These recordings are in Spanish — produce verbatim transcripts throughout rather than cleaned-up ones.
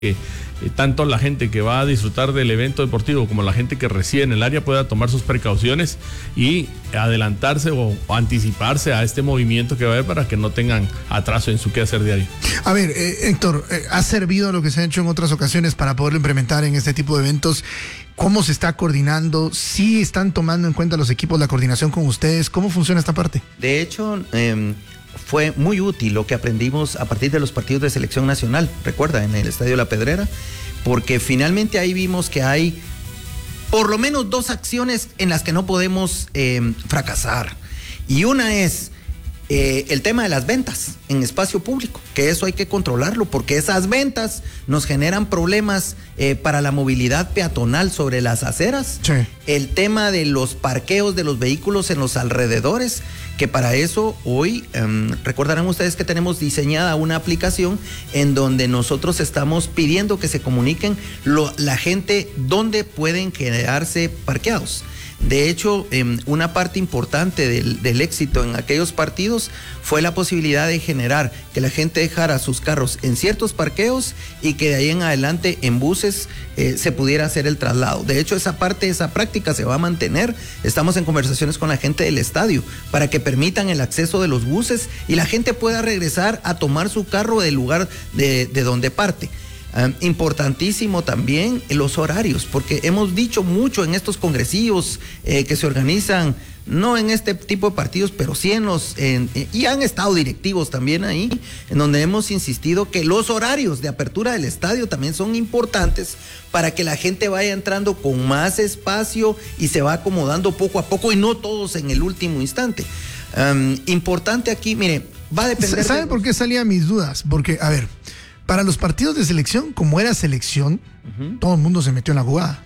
que eh, tanto la gente que va a disfrutar del evento deportivo como la gente que reside en el área pueda tomar sus precauciones y adelantarse o, o anticiparse a este movimiento que va a haber para que no tengan atraso en su quehacer diario. A ver, eh, Héctor, eh, ¿ha servido lo que se ha hecho en otras ocasiones para poderlo implementar en este tipo de eventos? ¿Cómo se está coordinando? ¿Sí están tomando en cuenta los equipos la coordinación con ustedes? ¿Cómo funciona esta parte? De hecho, eh, fue muy útil lo que aprendimos a partir de los partidos de selección nacional, recuerda, en el Estadio La Pedrera, porque finalmente ahí vimos que hay por lo menos dos acciones en las que no podemos eh, fracasar. Y una es eh, el tema de las ventas en espacio público, que eso hay que controlarlo, porque esas ventas nos generan problemas eh, para la movilidad peatonal sobre las aceras. Sí. El tema de los parqueos de los vehículos en los alrededores, que para eso hoy, um, recordarán ustedes que tenemos diseñada una aplicación en donde nosotros estamos pidiendo que se comuniquen lo, la gente dónde pueden quedarse parqueados. De hecho, eh, una parte importante del, del éxito en aquellos partidos fue la posibilidad de generar que la gente dejara sus carros en ciertos parqueos y que de ahí en adelante en buses eh, se pudiera hacer el traslado. De hecho, esa parte, esa práctica se va a mantener. Estamos en conversaciones con la gente del estadio para que permitan el acceso de los buses y la gente pueda regresar a tomar su carro del lugar de, de donde parte. Um, importantísimo también los horarios, porque hemos dicho mucho en estos congresillos eh, que se organizan, no en este tipo de partidos, pero sí en los, en, eh, y han estado directivos también ahí, en donde hemos insistido que los horarios de apertura del estadio también son importantes para que la gente vaya entrando con más espacio y se va acomodando poco a poco y no todos en el último instante. Um, importante aquí, mire, va a depender... ¿Saben de... por qué salían mis dudas? Porque, a ver, para los partidos de selección, como era selección, uh-huh, todo el mundo se metió en la jugada.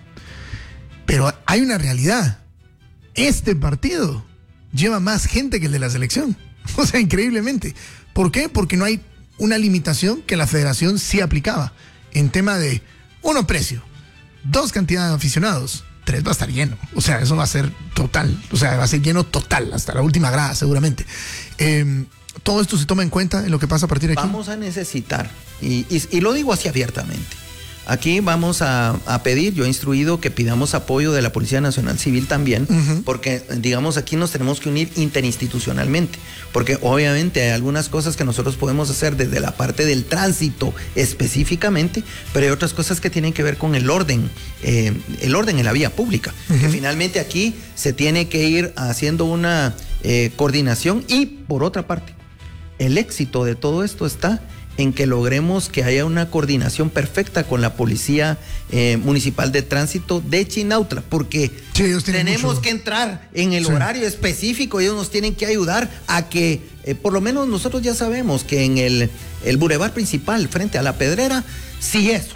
Pero hay una realidad. Este partido lleva más gente que el de la selección. O sea, increíblemente. ¿Por qué? Porque no hay una limitación que la federación sí aplicaba. En tema de, uno, precio. Dos, cantidad de aficionados. Tres, va a estar lleno. O sea, eso va a ser total. O sea, va a ser lleno total, hasta la última grada, seguramente. Eh... ¿Todo esto se toma en cuenta en lo que pasa a partir de aquí? Vamos a necesitar, y, y, y lo digo así abiertamente, aquí vamos a, a pedir, yo he instruido que pidamos apoyo de la Policía Nacional Civil también, uh-huh, porque digamos aquí nos tenemos que unir interinstitucionalmente, porque obviamente hay algunas cosas que nosotros podemos hacer desde la parte del tránsito específicamente, pero hay otras cosas que tienen que ver con el orden, eh, el orden en la vía pública, uh-huh, que finalmente aquí se tiene que ir haciendo una eh, coordinación y por otra parte, el éxito de todo esto está en que logremos que haya una coordinación perfecta con la Policía eh, Municipal de Tránsito de Chinautla, porque sí, tenemos mucho que entrar en el sí. horario específico, ellos nos tienen que ayudar a que, eh, por lo menos nosotros ya sabemos que en el, el bulevar principal frente a La Pedrera, si eso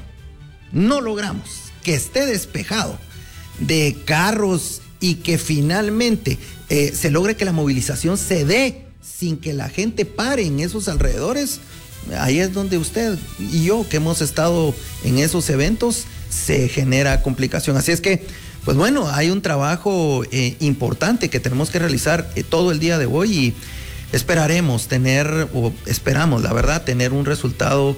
no logramos que esté despejado de carros y que finalmente eh, se logre que la movilización se dé sin que la gente pare en esos alrededores, ahí es donde usted y yo, que hemos estado en esos eventos, se genera complicación. Así es que, pues bueno, hay un trabajo eh, importante que tenemos que realizar eh, todo el día de hoy y esperaremos tener, o esperamos, la verdad, tener un resultado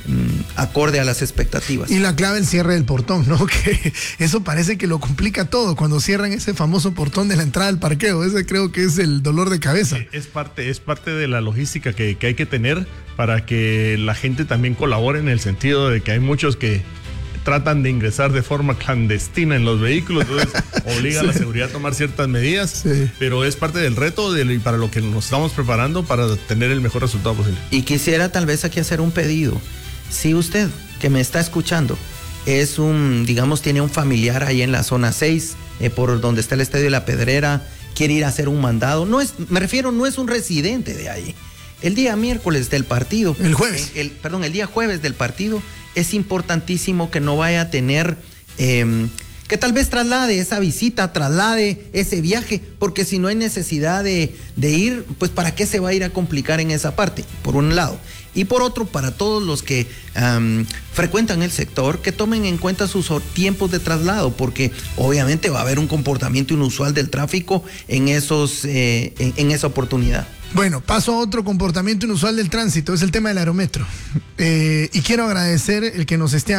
acorde a las expectativas. Y la clave, el cierre del portón, ¿no? Que eso parece que lo complica todo cuando cierran ese famoso portón de la entrada al parqueo. Ese creo que es el dolor de cabeza. Es parte, es parte de la logística que, que hay que tener para que la gente también colabore, en el sentido de que hay muchos que tratan de ingresar de forma clandestina en los vehículos, entonces obliga sí. a la seguridad a tomar ciertas medidas, sí. pero es parte del reto de, para lo que nos estamos preparando para tener el mejor resultado posible. Y quisiera tal vez aquí hacer un pedido. Si usted que me está escuchando es un, digamos, tiene un familiar ahí en la zona seis, eh, por donde está el Estadio de La Pedrera, quiere ir a hacer un mandado, no es, me refiero, no es un residente de ahí. El día miércoles del partido, el jueves, el, el, perdón, el día jueves del partido, es importantísimo que no vaya a tener, eh, que tal vez traslade esa visita, traslade ese viaje, porque si no hay necesidad de, de ir, pues ¿para qué se va a ir a complicar en esa parte? Por un lado. Y por otro, para todos los que um, frecuentan el sector, que tomen en cuenta sus tiempos de traslado, porque obviamente va a haber un comportamiento inusual del tráfico en, esos, eh, en, en esa oportunidad. Bueno, paso a otro comportamiento inusual del tránsito, es el tema del aerometro. Eh, y quiero agradecer el que nos esté